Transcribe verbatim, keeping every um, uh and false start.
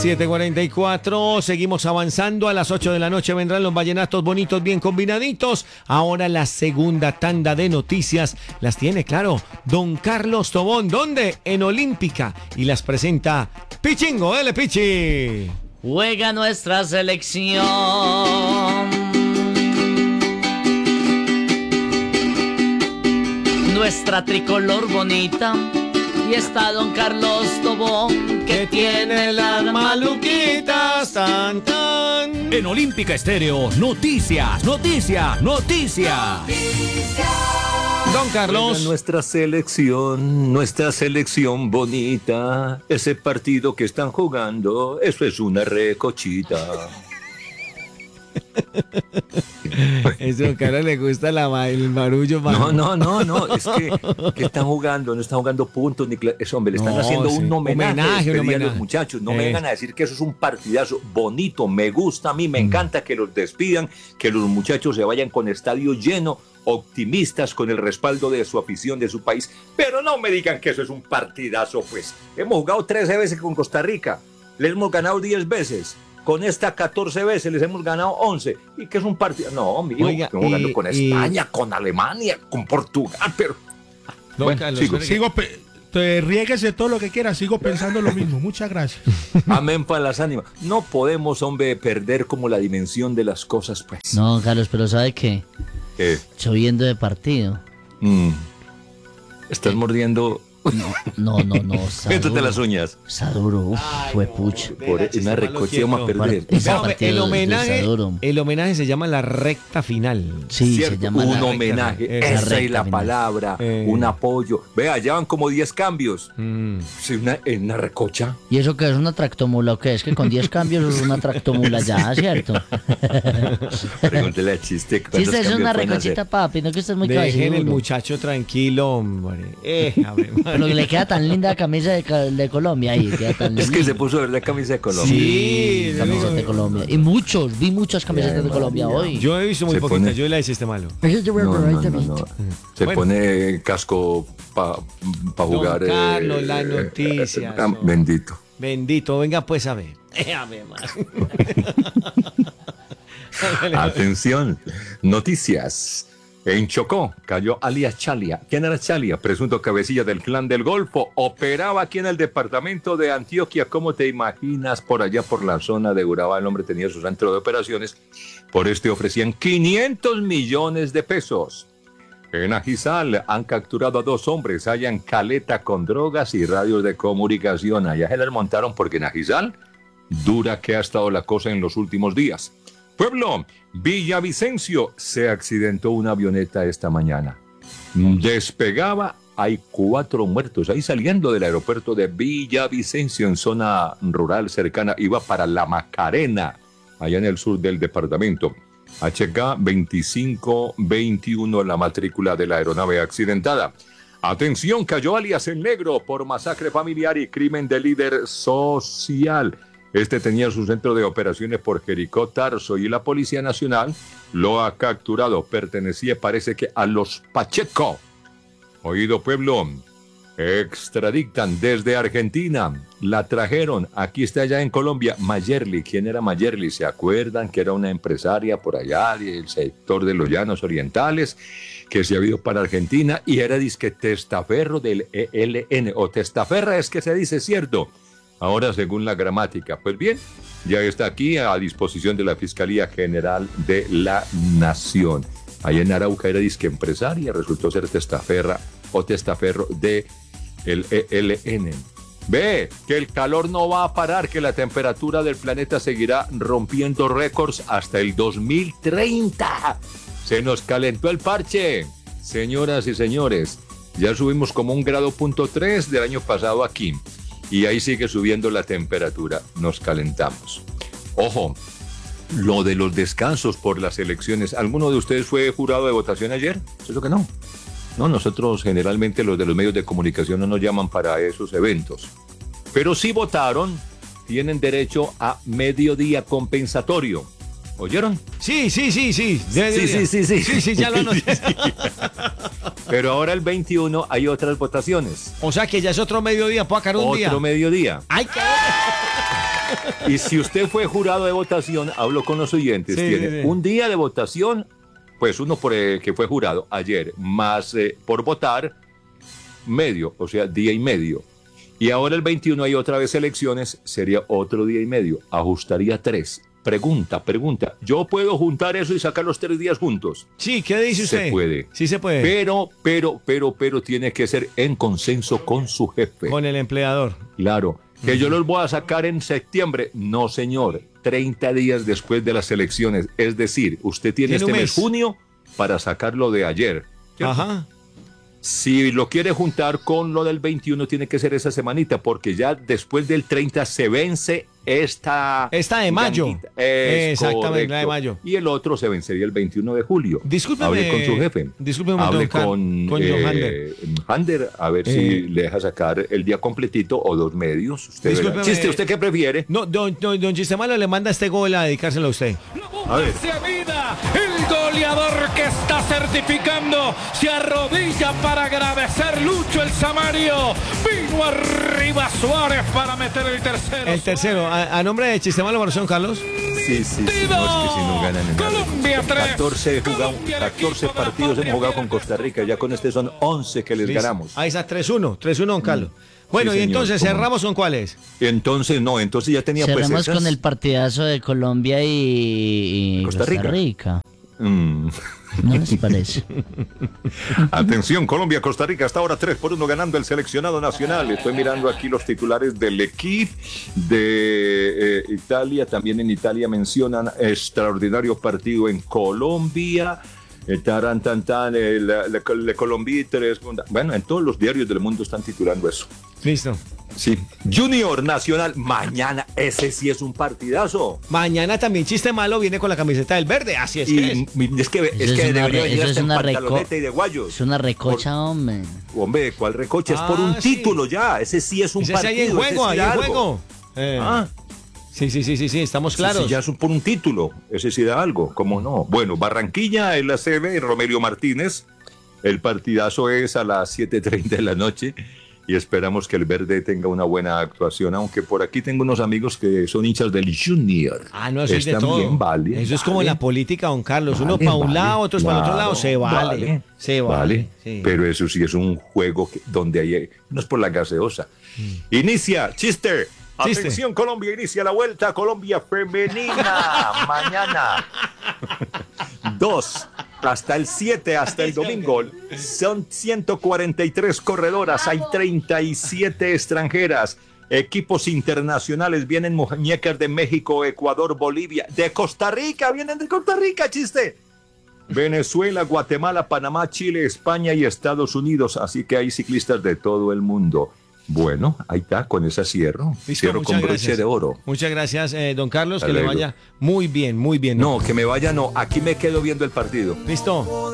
siete cuarenta y cuatro, seguimos avanzando. A las ocho de la noche vendrán los vallenatos bonitos, bien combinaditos. Ahora la segunda tanda de noticias las tiene, claro, don Carlos Tobón. ¿Dónde? En Olímpica. Y las presenta Pichingo. ¡Dale, Pichi! Juega nuestra selección. Nuestra tricolor bonita. Y está don Carlos Tobón, que tiene las maluquitas. Tan, tan. En Olímpica Estéreo, noticias, noticias, noticias. Don Carlos. Nuestra selección, nuestra selección bonita. Ese partido que están jugando, eso es una recochita. Eso, don Carlos, le gusta la, el marullo. No, no, no, no, es que, que están jugando, no están jugando puntos, ni eso, hombre, le están no, haciendo sí. un homenaje, homenaje, un homenaje a los muchachos. No eh. me vengan a decir que eso es un partidazo bonito, me gusta a mí, me mm. encanta que los despidan, que los muchachos se vayan con estadio lleno, optimistas con el respaldo de su afición, de su país, pero no me digan que eso es un partidazo, pues. Hemos jugado trece veces con Costa Rica, le hemos ganado diez veces. Con esta catorce veces les hemos ganado once. ¿Y qué es un partido? No, amigo, Oiga, estamos jugando con y... España, con Alemania, con Portugal, pero... No, bueno, Carlos, sigo, sigo pe... te riéguese todo lo que quiera, sigo pensando lo mismo. Muchas gracias. Amén para las ánimas. No podemos, hombre, perder como la dimensión de las cosas, pues. No, Carlos, pero ¿sabe qué? ¿Qué? Lloviendo de partido. Mm. ¿Estás eh. mordiendo...? No, no, no. Métete las uñas. Saduro, uf, fue pucha. Por una recoche vamos a perder. El homenaje, el homenaje se llama la recta final. Sí, ¿cierto? Se llama un homenaje. Esa, esa es la final. palabra. Eh. Un apoyo. Vea, ya van como diez cambios. Mm. Sí, una, una recocha. ¿Y eso qué es? ¿Una tractomula o qué? Es que con diez cambios es una tractomula ya, ¿cierto? Pregúntele al chiste. Chiste es una recochita, papi. No que estés muy cabecito. Dejen el muchacho tranquilo, hombre. Eh, a ver, pero le queda tan linda la camisa de, de Colombia ahí. Queda tan es que se puso verdad camisa de Colombia. Sí, camisas de Colombia. Y muchos, vi muchas camisetas de Colombia hoy. Yo he visto muy poquitas, pone... yo la hice este malo. No, no, no, no. Se bueno. pone casco para pa jugar. Don Carlos, eh, la noticia. Eh, eh, bendito. Bendito, venga pues a ver. A ver más. Atención, noticias. En Chocó cayó alias Chalia. ¿Quién era Chalia? Presunto cabecilla del clan del Golfo. Operaba aquí en el departamento de Antioquia. ¿Cómo te imaginas? Por allá, por la zona de Urabá, el hombre tenía su centro de operaciones. Por este ofrecían quinientos millones de pesos. En Ajizal han capturado a dos hombres. Hallan caleta con drogas y radios de comunicación. Allá se las montaron porque en Ajizal dura que ha estado la cosa en los últimos días. Pueblo, Villavicencio, se accidentó una avioneta esta mañana. Despegaba, hay cuatro muertos. Ahí saliendo del aeropuerto de Villavicencio, en zona rural cercana, iba para La Macarena, allá en el sur del departamento. H K veinticinco veintiuno, la matrícula de la aeronave accidentada. Atención, cayó alias El Negro por masacre familiar y crimen de líder social. Este tenía su centro de operaciones por Jericó, Tarso, y la Policía Nacional lo ha capturado. Pertenecía, parece que, a los Pacheco. Oído, pueblo, extraditan desde Argentina. La trajeron, aquí está allá en Colombia, Mayerly. ¿Quién era Mayerly? ¿Se acuerdan que era una empresaria por allá del sector de los Llanos Orientales, que se había ido para Argentina y era disque testaferro del E L N, o testaferra es que se dice, ¿cierto? Ahora, según la gramática, pues bien, ya está aquí a disposición de la Fiscalía General de la Nación. Allá en Arauca era disque empresaria, resultó ser testaferra o testaferro de el E L N. Ve que el calor no va a parar, que la temperatura del planeta seguirá rompiendo récords hasta el dos mil treinta. Se nos calentó el parche, señoras y señores. Ya subimos como un grado punto tres del año pasado aquí. Y ahí sigue subiendo la temperatura, nos calentamos. Ojo, lo de los descansos por las elecciones, ¿alguno de ustedes fue jurado de votación ayer? ¿Eso que no? No, nosotros generalmente los de los medios de comunicación no nos llaman para esos eventos. Pero sí votaron, tienen derecho a mediodía compensatorio. ¿Oyeron? Sí, sí, sí, sí. Sí, sí, sí, sí. Sí, sí, ya lo anoté. Pero ahora el veintiuno hay otras votaciones. O sea que ya es otro mediodía, puedo sacar un otro día. Otro mediodía. ¡Ay, qué! Y si usted fue jurado de votación, hablo con los oyentes, Sí, tiene sí, sí. un día de votación, pues uno por el que fue jurado ayer, más eh, por votar, medio, o sea, día y medio. Y ahora el veintiuno hay otra vez elecciones, sería otro día y medio, ajustaría tres. Pregunta, pregunta, ¿yo puedo juntar eso y sacar los tres días juntos? Sí, ¿qué dice Se usted? puede. Sí se puede. Pero, pero, pero, pero tiene que ser en consenso con su jefe. Con el empleador. Claro. ¿Que yo los voy a sacar en septiembre? No, señor. treinta días después de las elecciones. Es decir, usted tiene, Tiene este un mes mes. junio para sacarlo de ayer. ¿Cierto? Ajá. Si lo quiere juntar con lo del veintiuno, tiene que ser esa semanita, porque ya después del treinta se vence esta... Esta de mayo. ganguita. Es Exactamente, correcto. la de mayo. Y el otro se vencería el veintiuno de julio. Discúlpeme. Hable con su jefe. Discúlpeme, Hable don Car- con, con eh, John Hander. Hander, a ver Eh, si le deja sacar el día completito o dos medios. Usted verá. Discúlpeme. Chiste, ¿usted qué prefiere? No, don, don, don Chistemalo le manda este gol a dedicárselo a usted. A ver. Se vida, el goleador que está certificando se arrodilla para agradecer Lucho el Samario. Vino arriba Suárez para meter el tercero. El tercero, a, a nombre de Chistemalo Barzón, Carlos. Sí, sí, sí, no, es que si no ganan en Colombia tres. catorce, jugamos, Colombia, el catorce equipo de la partidos hemos patria jugado con verde. Costa Rica, ya con este son once que les Listo. ganamos. Ahí está, tres uno. tres uno, don Carlos. Bueno, Sí, y señor, entonces, ¿cómo no? ¿cerramos con cuáles? Entonces, no, entonces ya tenía pues Cerramos esas. con el partidazo de Colombia y, y Costa Costa Rica. Rica. Mm. ¿No les parece? Atención, Colombia, Costa Rica, hasta ahora tres por uno ganando el seleccionado nacional. Estoy mirando aquí los titulares del equipo de eh, Italia. También en Italia mencionan extraordinario partido en Colombia. Eh, taran, tan, tan, eh, la, la, la Colombia tres. Bueno, en todos los diarios del mundo están titulando eso. Listo. Sí. Junior Nacional, mañana, ese sí es un partidazo. Mañana también Chistemalo viene con la camiseta del verde, así es que es. Y es que, es Eso que es una debería re- venir eso es hasta en una reco- pantaloneta y de guayos. Es una recocha, hombre. Hombre, ¿cuál recoche? Es por Ah, un sí. título ya. Ese sí es un Ese sí partido. hay en juego, ese hay sí en da algo. juego. Eh, Ah, Sí, sí, sí, sí, sí, estamos sí, claros. sí, ya es un- por un título. Ese sí da algo. ¿Cómo no? Bueno, Barranquilla en la sede, Romelio Martínez. El partidazo es a las siete treinta de la noche. Y esperamos que el verde tenga una buena actuación. Aunque por aquí tengo unos amigos que son hinchas del Junior. Ah, no, eso es de Están todo. bien, vale, Eso es como vale. la política, don Carlos. Uno Vale, para un vale, lado, otros para el otro claro, lado. Se vale. vale, Se vale. vale. Sí. Pero eso sí es un juego que- donde hay. No es por la gaseosa. Inicia, chiste. Chiste. Atención, Colombia, inicia la vuelta. Colombia femenina. Mañana. Dos. Hasta el siete, hasta el domingo. Son ciento cuarenta y tres corredoras. Hay treinta y siete extranjeras. Equipos internacionales. Vienen muñecas de México, Ecuador, Bolivia. De Costa Rica. Vienen de Costa Rica, chiste. Venezuela, Guatemala, Panamá, Chile, España y Estados Unidos. Así que hay ciclistas de todo el mundo. Bueno, ahí está, con esa cierro. Listo, Cierro muchas con broche gracias. de oro. Muchas gracias, eh, don Carlos. Que le Hasta luego. vaya muy bien, muy bien. No, que me vaya, no. Aquí me quedo viendo el partido. Listo.